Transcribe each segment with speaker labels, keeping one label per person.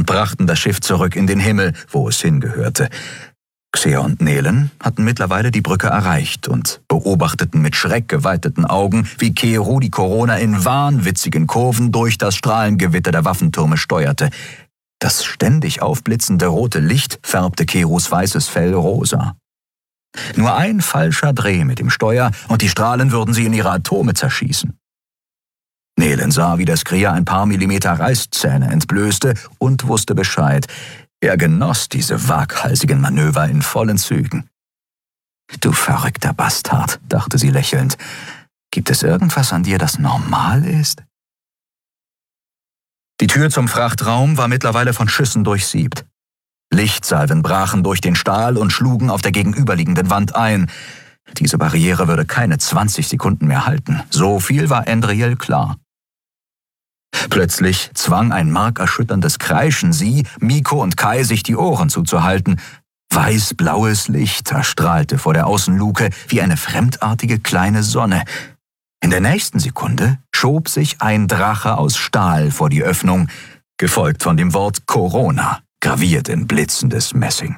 Speaker 1: brachten das Schiff zurück in den Himmel, wo es hingehörte. Xer und Nelen hatten mittlerweile die Brücke erreicht und beobachteten mit schreckgeweiteten Augen, wie Kero die Corona in wahnwitzigen Kurven durch das Strahlengewitter der Waffentürme steuerte. Das ständig aufblitzende rote Licht färbte Keros weißes Fell rosa. Nur ein falscher Dreh mit dem Steuer und die Strahlen würden sie in ihre Atome zerschießen. Nelen sah, wie der Skria ein paar Millimeter Reißzähne entblößte und wusste Bescheid. Er genoss diese waghalsigen Manöver in vollen Zügen. »Du verrückter Bastard«, dachte sie lächelnd. »Gibt es irgendwas an dir, das normal ist?« Die Tür zum Frachtraum war mittlerweile von Schüssen durchsiebt. Lichtsalven brachen durch den Stahl und schlugen auf der gegenüberliegenden Wand ein. Diese Barriere würde keine 20 Sekunden mehr halten. So viel war Endriel klar. Plötzlich zwang ein markerschütterndes Kreischen sie, Miko und Kai, sich die Ohren zuzuhalten. Weiß-blaues Licht erstrahlte vor der Außenluke wie eine fremdartige kleine Sonne. In der nächsten Sekunde schob sich ein Drache aus Stahl vor die Öffnung, gefolgt von dem Wort Corona, graviert in blitzendes Messing.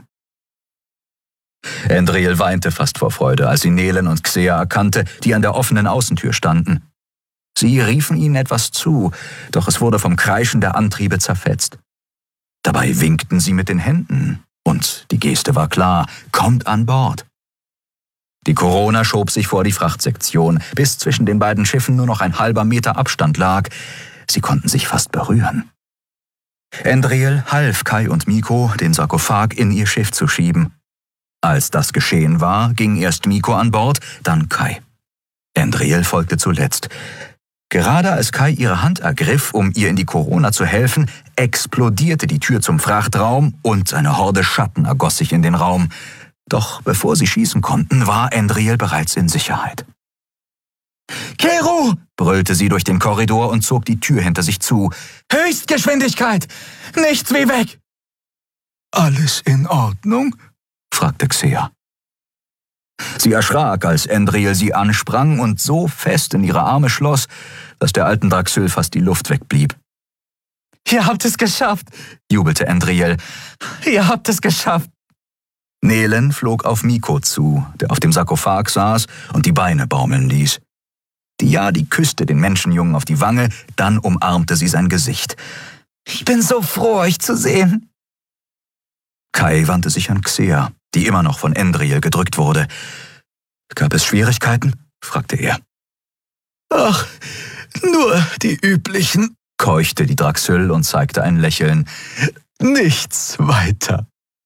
Speaker 1: Endriel weinte fast vor Freude, als sie Nelen und Xer erkannte, die an der offenen Außentür standen. Sie riefen ihnen etwas zu, doch es wurde vom Kreischen der Antriebe zerfetzt. Dabei winkten sie mit den Händen, und die Geste war klar: kommt an Bord. Die Corona schob sich vor die Frachtsektion, bis zwischen den beiden Schiffen nur noch ein halber Meter Abstand lag. Sie konnten sich fast berühren. Endriel half Kai und Miko, den Sarkophag in ihr Schiff zu schieben. Als das geschehen war, ging erst Miko an Bord, dann Kai. Endriel folgte zuletzt. Gerade als Kai ihre Hand ergriff, um ihr in die Corona zu helfen, explodierte die Tür zum Frachtraum und eine Horde Schatten ergoss sich in den Raum. Doch bevor sie schießen konnten, war Endriel bereits in Sicherheit. »Kero«, brüllte sie durch den Korridor und zog die Tür hinter sich zu. »Höchstgeschwindigkeit! Nichts wie weg!« »Alles in Ordnung?« fragte Xer. Sie erschrak, als Endriel sie ansprang und so fest in ihre Arme schloss, dass der alten Draxyl fast die Luft wegblieb. »Ihr habt es geschafft«, jubelte Endriel. »Ihr habt es geschafft.« Nelen flog auf Miko zu, der auf dem Sarkophag saß und die Beine baumeln ließ. Die küsste den Menschenjungen auf die Wange, dann umarmte sie sein Gesicht. »Ich bin so froh, euch zu sehen.« Kai wandte sich an Xer, die immer noch von Endriel gedrückt wurde. »Gab es Schwierigkeiten?« fragte er. »Ach, nur die üblichen«, keuchte die Draxyl und zeigte ein Lächeln. »Nichts weiter.«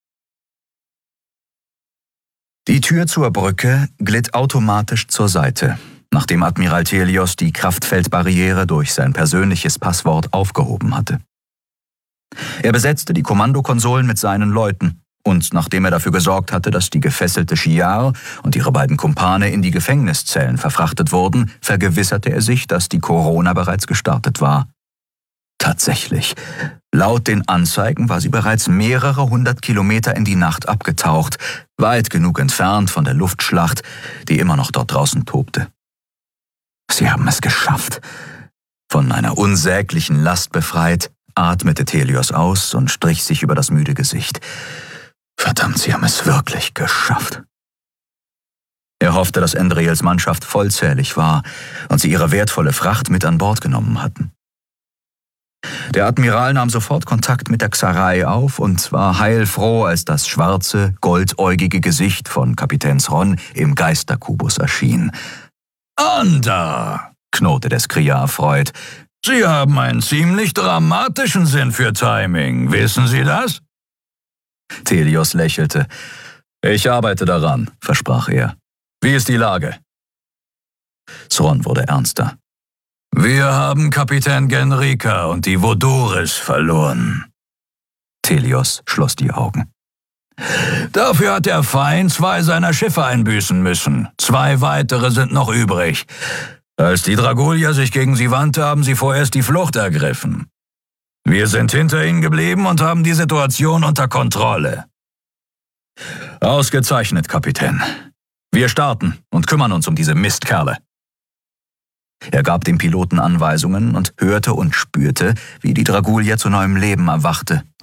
Speaker 1: Die Tür zur Brücke glitt automatisch zur Seite, nachdem Admiral Thelios die Kraftfeldbarriere durch sein persönliches Passwort aufgehoben hatte. Er besetzte die Kommandokonsolen mit seinen Leuten, und nachdem er dafür gesorgt hatte, dass die gefesselte Shiar und ihre beiden Kumpane in die Gefängniszellen verfrachtet wurden, vergewisserte er sich, dass die Corona bereits gestartet war. Tatsächlich. Laut den Anzeigen war sie bereits mehrere 100 Kilometer in die Nacht abgetaucht, weit genug entfernt von der Luftschlacht, die immer noch dort draußen tobte. Sie haben es geschafft. Von einer unsäglichen Last befreit, atmete Thelios aus und strich sich über das müde Gesicht. Verdammt, sie haben es wirklich geschafft. Er hoffte, dass Endriels Mannschaft vollzählig war und sie ihre wertvolle Fracht mit an Bord genommen hatten. Der Admiral nahm sofort Kontakt mit der Xarei auf und war heilfroh, als das schwarze, goldäugige Gesicht von Kapitän Sron im Geisterkubus erschien. »Anda«, knurrte der Skria erfreut. »Sie haben einen ziemlich dramatischen Sinn für Timing, wissen Sie das?« Thelios lächelte. »Ich arbeite daran«, versprach er. »Wie ist die Lage?« Sron wurde ernster. »Wir haben Kapitän Genrika und die Vodoris verloren.« Thelios schloss die Augen. »Dafür hat der Feind 2 seiner Schiffe einbüßen müssen. 2 weitere sind noch übrig. Als die Dragulier sich gegen sie wandte, haben sie vorerst die Flucht ergriffen. Wir sind hinter ihnen geblieben und haben die Situation unter Kontrolle.« »Ausgezeichnet, Kapitän. Wir starten und kümmern uns um diese Mistkerle.« Er gab dem Piloten Anweisungen und hörte und spürte, wie die Dragulier zu neuem Leben erwachte